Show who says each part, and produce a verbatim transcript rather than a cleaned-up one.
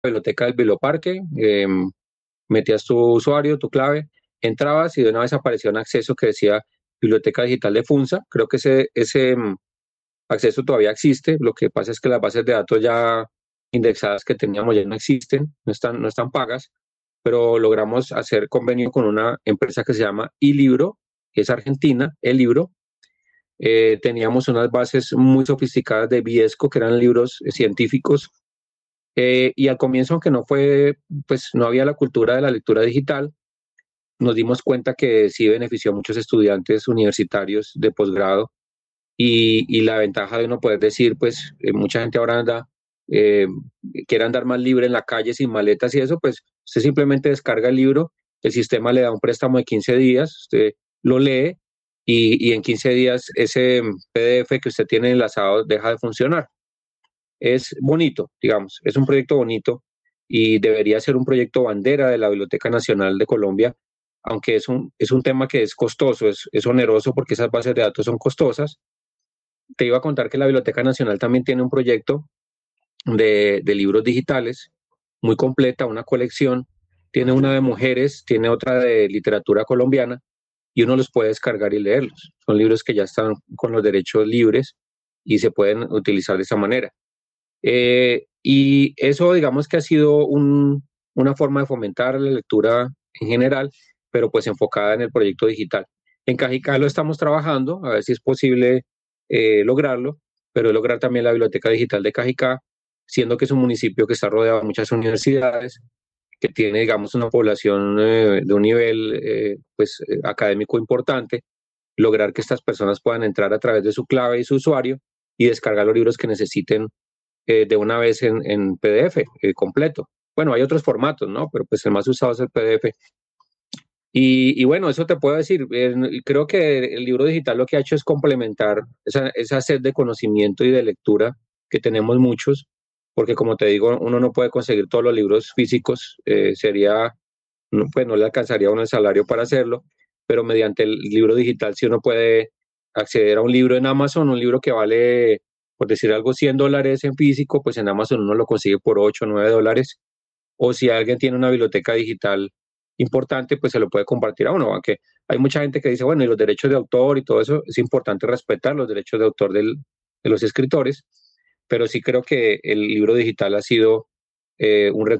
Speaker 1: biblioteca del Biblioparque, eh, metías tu usuario, tu clave, entrabas y de una vez aparecía un acceso que decía Biblioteca Digital de Funza. Creo que ese, ese mm, acceso todavía existe. Lo que pasa es que las bases de datos ya indexadas que teníamos ya no existen, no están, no están pagas, pero logramos hacer convenio con una empresa que se llama iLibro, que es argentina, el libro. Eh, teníamos unas bases muy sofisticadas de Viesco, que eran libros eh, científicos, eh, y al comienzo, aunque no fue, pues no había la cultura de la lectura digital, nos dimos cuenta que sí benefició a muchos estudiantes universitarios de posgrado y, y la ventaja de uno poder decir, pues eh, mucha gente ahora anda, eh, quiere andar más libre en la calle sin maletas y eso, pues usted simplemente descarga el libro, el sistema le da un préstamo de quince días, usted lo lee y, y en quince días ese P D F que usted tiene enlazado deja de funcionar. Es bonito, digamos, es un proyecto bonito y debería ser un proyecto bandera de la Biblioteca Nacional de Colombia, aunque es un, es un tema que es costoso, es, es oneroso porque esas bases de datos son costosas. Te iba a contar que la Biblioteca Nacional también tiene un proyecto de, de libros digitales muy completa, una colección. Tiene una de mujeres, tiene otra de literatura colombiana y uno los puede descargar y leerlos. Son libros que ya están con los derechos libres y se pueden utilizar de esa manera. Eh, y eso, digamos que ha sido un, una forma de fomentar la lectura en general, pero pues enfocada en el proyecto digital. En Cajicá lo estamos trabajando, a ver si es posible eh, lograrlo, pero lograr también la biblioteca digital de Cajicá, siendo que es un municipio que está rodeado de muchas universidades, que tiene, digamos, una población eh, de un nivel eh, pues, eh, académico importante, lograr que estas personas puedan entrar a través de su clave y su usuario y descargar los libros que necesiten eh, de una vez en, en P D F eh, completo. Bueno, hay otros formatos, ¿no? Pero pues el más usado es el P D F. Y, y bueno, eso te puedo decir. Eh, creo que el libro digital lo que ha hecho es complementar esa, esa sed de conocimiento y de lectura que tenemos muchos, porque como te digo, uno no puede conseguir todos los libros físicos, eh, sería, no, pues no le alcanzaría a uno el salario para hacerlo, pero mediante el libro digital sí uno puede acceder a un libro en Amazon, un libro que vale, por decir algo, cien dólares en físico, pues en Amazon uno lo consigue por ocho o nueve dólares, o si alguien tiene una biblioteca digital importante, pues se lo puede compartir a uno, aunque hay mucha gente que dice, bueno, y los derechos de autor y todo eso, es importante respetar los derechos de autor del, de los escritores, pero sí creo que el libro digital ha sido eh, un